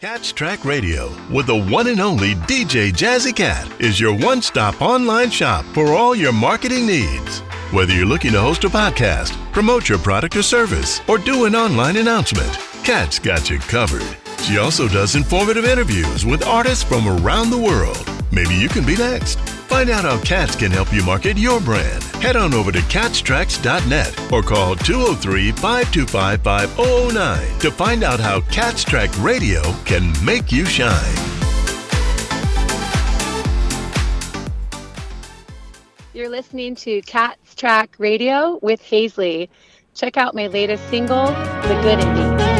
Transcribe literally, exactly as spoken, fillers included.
Cats Track Radio with the one and only D J Jazzy Cat is your one-stop online shop for all your marketing needs. Whether you're looking to host a podcast, promote your product or service, or do an online announcement, Cat's got you covered. She also does informative interviews with artists from around the world. Maybe you can be next. Find out how Cats can help you market your brand. Head on over to cats tracks dot net or call two oh three, five two five, five oh oh nine to find out how Cats Track Radio can make you shine. You're listening to Cats Track Radio with Hazley. Check out my latest single, The Good Ending.